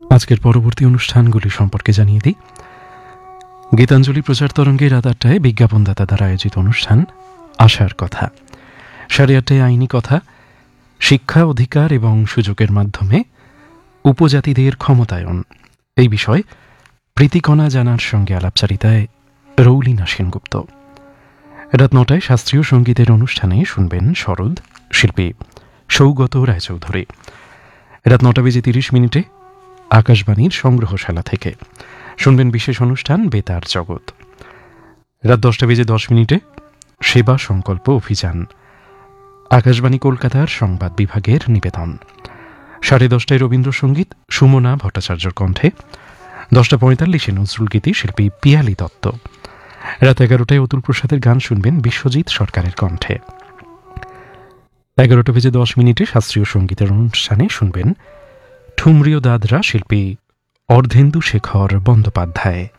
আজকের পরবর্তী অনুষ্ঠানগুলি সম্পর্কে জানিয়ে দিই। গীতাঞ্জলি প্রচার তরঙ্গে রাত ৮টায় বিজ্ঞাপনদাতা দ্বারা আয়োজিত অনুষ্ঠান আশার কথা, 8:30টায় আইনি কথা, শিক্ষা অধিকার এবং সুযোগের মাধ্যমে উপজাতিদের ক্ষমতায়ন এই বিষয়ে প্রীতিকণা জানার সঙ্গে আলাপচারিতায় রৌলিনা সেনগুপ্ত। রাত 9টায় শাস্ত্রীয় সঙ্গীতের অনুষ্ঠানে শুনবেন সরোদ, শিল্পী সৌগত রায়চৌধুরী। রাত 9:30 আকাশবাণীর সংগ্রহশালা থেকে শুনবেন বিশেষ অনুষ্ঠান বেতার জগৎ। রাত 10:10 সেবা সংকল্প অভিযান, আকাশবাণী কলকাতার সংবাদ বিভাগের নিবেদন। 10:30 রবীন্দ্রসঙ্গীত সুমনা ভট্টাচার্যর কণ্ঠে। 10:45 নজরুল গীতি, শিল্পী পিয়ালি দত্ত। রাত 11টায় অতুল প্রসাদের গান শুনবেন বিশ্বজিৎ সরকারের কণ্ঠে। 11:10 শাস্ত্রীয় সঙ্গীতের অনুষ্ঠানে শুনবেন ঠুমরীয় দাদরা, শিল্পী অর্ধেন্দু শেখর বন্দ্যোপাধ্যায়।